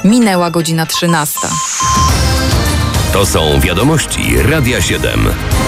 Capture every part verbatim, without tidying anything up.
Minęła godzina trzynasta. To są wiadomości Radia siedem.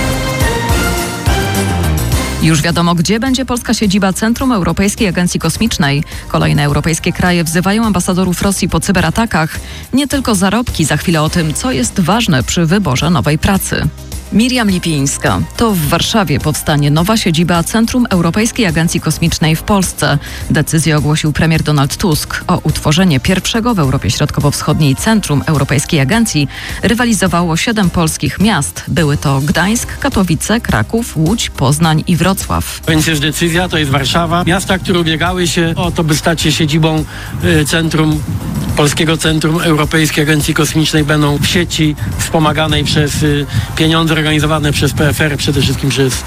Już wiadomo, gdzie będzie polska siedziba Centrum Europejskiej Agencji Kosmicznej. Kolejne europejskie kraje wzywają ambasadorów Rosji po cyberatakach. Nie tylko zarobki, za chwilę o tym, co jest ważne przy wyborze nowej pracy. Miriam Lipińska. To w Warszawie powstanie nowa siedziba Centrum Europejskiej Agencji Kosmicznej w Polsce. Decyzję ogłosił premier Donald Tusk. O utworzenie pierwszego w Europie Środkowo-Wschodniej Centrum Europejskiej Agencji rywalizowało siedem polskich miast. Były to Gdańsk, Katowice, Kraków, Łódź, Poznań i Wrocław. Więc jest decyzja, to jest Warszawa. Miasta, które ubiegały się o to, by stać się siedzibą y, Centrum Polskiego Centrum Europejskiej Agencji Kosmicznej, będą w sieci wspomaganej przez y, pieniądze organizowane przez P F R, przede wszystkim przez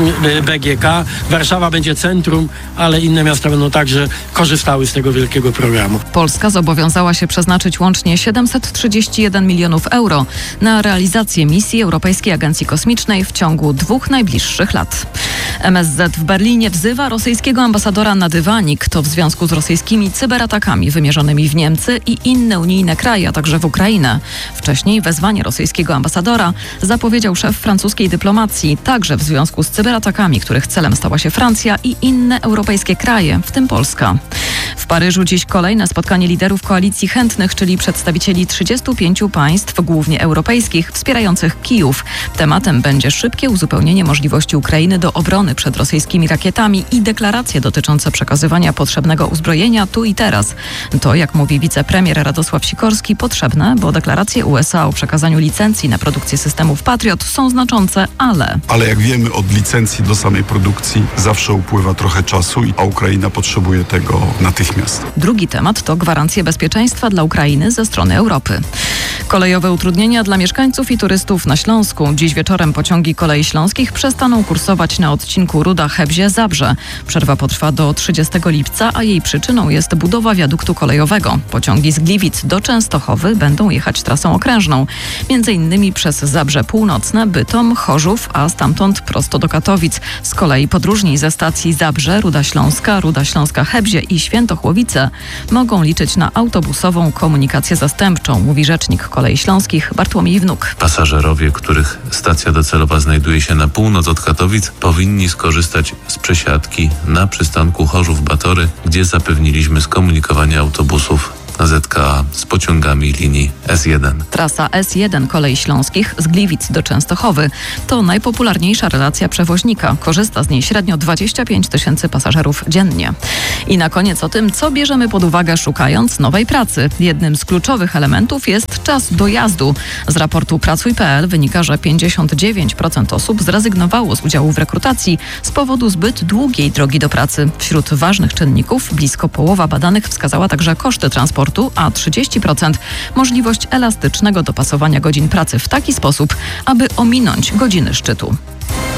B G K. Warszawa będzie centrum, ale inne miasta będą także korzystały z tego wielkiego programu. Polska zobowiązała się przeznaczyć łącznie siedemset trzydzieści jeden milionów euro na realizację misji Europejskiej Agencji Kosmicznej w ciągu dwóch najbliższych lat. M S Z w Berlinie wzywa rosyjskiego ambasadora na dywanik. To w związku z rosyjskimi cyberatakami wymierzonymi w Niemcy i inne unijne kraje, a także w Ukrainę. Wcześniej wezwanie rosyjskiego ambasadora zapowiedział szef francuskiej dyplomacji, także w związku z cyberatakami, których celem stała się Francja i inne europejskie kraje, w tym Polska. W Paryżu dziś kolejne spotkanie liderów koalicji chętnych, czyli przedstawicieli trzydziestu pięciu państw, głównie europejskich, wspierających Kijów. Tematem będzie szybkie uzupełnienie możliwości Ukrainy do obrony przed rosyjskimi rakietami i deklaracje dotyczące przekazywania potrzebnego uzbrojenia tu i teraz. To, jak mówi wicepremier Radosław Sikorski, potrzebne, bo deklaracje U S A o przekazaniu licencji na produkcję systemów Patriot są znaczące, ale... Ale jak wiemy, od licencji do samej produkcji zawsze upływa trochę czasu, a Ukraina potrzebuje tego natychmiast. Drugi temat to gwarancje bezpieczeństwa dla Ukrainy ze strony Europy. Kolejowe utrudnienia dla mieszkańców i turystów na Śląsku. Dziś wieczorem pociągi Kolei Śląskich przestaną kursować na odcinku Ruda-Chebzie-Zabrze. Przerwa potrwa do trzydziestego lipca, a jej przyczyną jest budowa wiaduktu kolejowego. Pociągi z Gliwic do Częstochowy będą jechać trasą okrężną. Między innymi przez Zabrze Północne, Bytom, Chorzów, a stamtąd prosto do Katowic. Z kolei podróżni ze stacji Zabrze, Ruda Śląska, Ruda Śląska-Chebzie i Świętochłowice mogą liczyć na autobusową komunikację zastępczą, mówi rzecznik Kolei Śląskich Bartłomiej Wnuk. Pasażerowie, których stacja docelowa znajduje się na północ od Katowic, powinni skorzystać z przesiadki na przystanku Chorzów-Batory, gdzie zapewniliśmy skomunikowanie autobusów Z K A z pociągami linii S jeden. Trasa S jeden Kolei Śląskich z Gliwic do Częstochowy to najpopularniejsza relacja przewoźnika. Korzysta z niej średnio dwadzieścia pięć tysięcy pasażerów dziennie. I na koniec o tym, co bierzemy pod uwagę szukając nowej pracy. Jednym z kluczowych elementów jest czas dojazdu. Z raportu Pracuj kropka P L wynika, że pięćdziesiąt dziewięć procent osób zrezygnowało z udziału w rekrutacji z powodu zbyt długiej drogi do pracy. Wśród ważnych czynników blisko połowa badanych wskazała także koszty transportu, a trzydzieści procent możliwość elastycznego dopasowania godzin pracy w taki sposób, aby ominąć godziny szczytu.